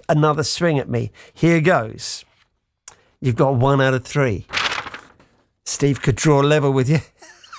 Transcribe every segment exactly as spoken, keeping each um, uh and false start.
another swing at me. Here goes. You've got one out of three. Steve could draw level with you.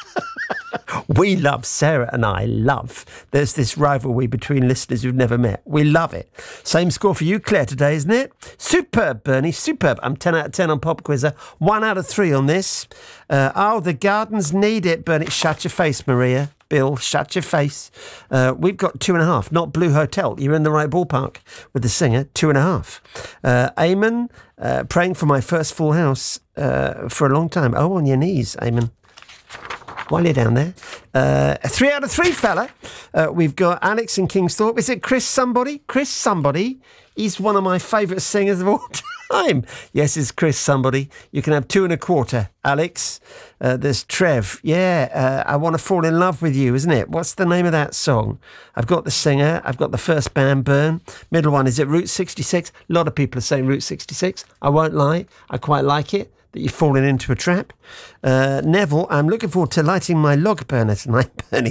We love, Sarah and I love, there's this rivalry between listeners who've never met. We love it. Same score for you, Claire, today, isn't it? Superb, Bernie, superb. I'm ten out of ten on Pop Quizzer. One out of three on this. Uh, oh, the gardens need it, Bernie. Shut your face, Maria. Bill, shut your face. Uh, we've got two and a half, not Blue Hotel. You're in the right ballpark with the singer, two and a half. Uh, Eamon, uh, praying for my first full house uh, for a long time. Oh, on your knees, Eamon. While you're down there. Uh, three out of three, fella. Uh, we've got Alex in Kingsthorpe. Is it Chris somebody? Chris somebody. He's one of my favourite singers of all time. Yes, it's Chris somebody. You can have two and a quarter, Alex. Uh, there's Trev. Yeah, uh, I Want to Fall in Love with You, isn't it? What's the name of that song? I've got the singer. I've got the first band, Burn. Middle one, is it Route sixty-six? A lot of people are saying Route sixty-six. I won't lie. I quite like it. That you've fallen into a trap. Uh, Neville, I'm looking forward to lighting my log burner tonight, Bernie.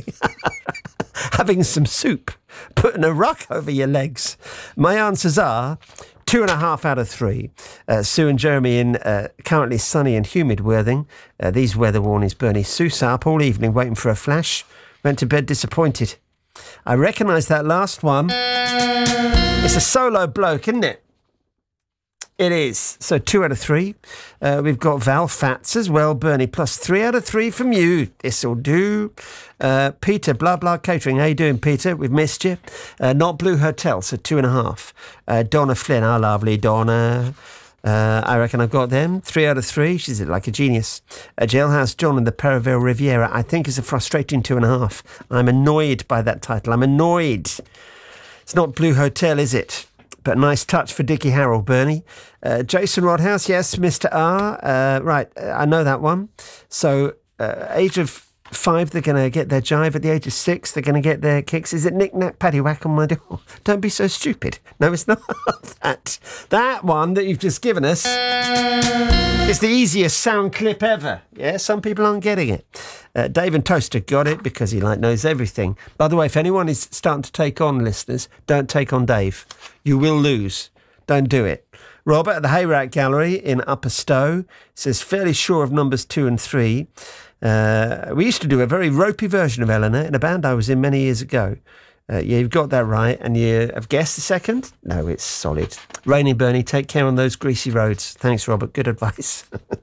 Having some soup, putting a ruck over your legs. My answers are two and a half out of three. Uh, Sue and Jeremy in uh, currently sunny and humid Worthing. Uh, these weather warnings, Bernie. Sue's up all evening waiting for a flash. Went to bed disappointed. I recognise that last one. It's a solo bloke, isn't it? It is. So two out of three. Uh, we've got Val Fats as well, Bernie, plus three out of three from you. This'll do. Uh, Peter, blah, blah, catering. How you doing, Peter? We've missed you. Uh, not Blue Hotel, so two and a half. Uh, Donna Flynn, our lovely Donna. Uh, I reckon I've got them. Three out of three. She's like a genius. Uh, Jailhouse John and the Perivale Riviera, I think is a frustrating two and a half. I'm annoyed by that title. I'm annoyed. It's not Blue Hotel, is it? But nice touch for Dickie Harrell, Bernie. Uh, Jason Rodhouse, yes, Mister R. Uh, right, I know that one. So, uh, age of five, they're going to get their jive. At the age of six, they're going to get their kicks. Is it Knick Knack Paddywhack on my door? Don't be so stupid. No, it's not that. That one that you've just given us is the easiest sound clip ever. Yeah, some people aren't getting it. Uh, Dave and Toaster got it because he like knows everything. By the way, if anyone is starting to take on listeners, don't take on Dave. You will lose. Don't do it. Robert at the Hayrack Gallery in Upper Stowe says, fairly sure of numbers two and three. Uh, we used to do a very ropey version of Eleanor in a band I was in many years ago. Uh, yeah, you've got that right. And you have guessed the second? No, it's solid. Rainy Bernie, take care on those greasy roads. Thanks, Robert. Good advice.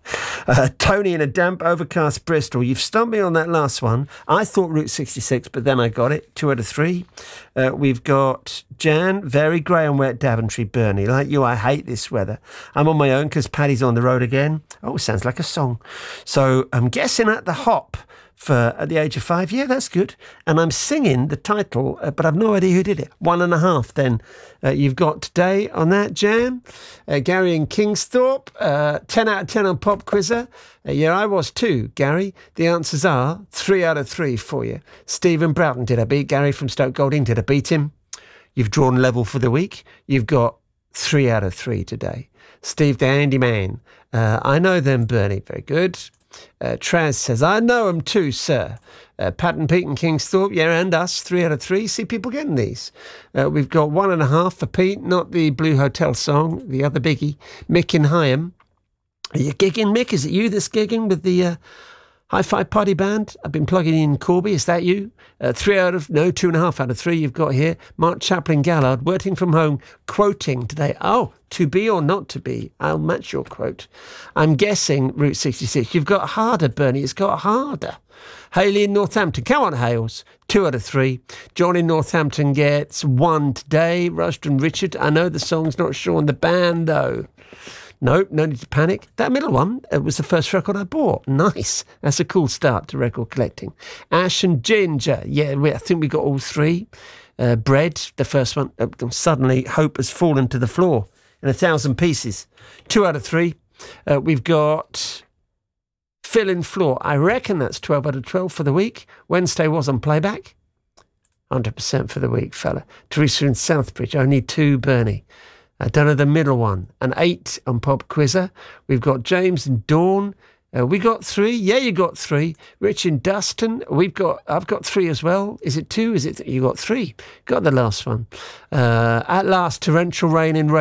uh, Tony in a damp, overcast Bristol. You've stumped me on that last one. I thought Route sixty-six, but then I got it. Two out of three. Uh, we've got Jan, very grey and wet Daventry, Bernie. Like you, I hate this weather. I'm on my own because Paddy's on the road again. Oh, sounds like a song. So I'm guessing at the hop. For at the age of five, yeah, that's good. And I'm singing the title, uh, but I've no idea who did it. One and a half, then. Uh, you've got today on that, Jan. Uh, Gary in Kingsthorpe, uh, ten out of ten on Pop Quizzer. Uh, yeah, I was too, Gary. The answers are three out of three for you. Stephen Broughton, did I beat Gary from Stoke Golding? Did I beat him? You've drawn level for the week. You've got three out of three today. Steve the Handyman. Uh, I know them, Bernie. Very good. Uh, Traz says, I know them too, sir. Uh, Pat and Pete and Kingsthorpe, yeah, and us, three out of three. See people getting these. Uh, we've got one and a half for Pete, not the Blue Hotel song, the other biggie. Mick in Higham. Are you gigging, Mick? Is it you that's gigging with the uh, Hi-Fi Party Band? I've been plugging in Corby. Is that you? Uh, three out of, no, two and a half out of three you've got here. Mark Chaplin Gallard, working from home, quoting today. Oh, to be or not to be? I'll match your quote. I'm guessing Route sixty-six. You've got harder, Bernie. It's got harder. Haley in Northampton. Come on, Hales. Two out of three. John in Northampton gets one today. Rushton Richard. I know the song's not sure on the band, though. Nope, no need to panic. That middle one uh, was the first record I bought. Nice. That's a cool start to record collecting. Ash and Ginger. Yeah, we, I think we got all three. Uh, Bread, the first one. Uh, suddenly, hope has fallen to the floor in a thousand pieces. Two out of three. Uh, we've got Fill in Floor. I reckon that's twelve out of twelve for the week. Wednesday was on playback. one hundred percent for the week, fella. Teresa in Southbridge. Only two, Bernie. I don't know the middle one. An eight on Pop Quizzer. We've got James and Dawn. Uh, we got three. Yeah, you got three. Rich in Dustin. We've got. I've got three as well. Is it two? Is it? You got three. Got the last one. Uh, at last, torrential rain in.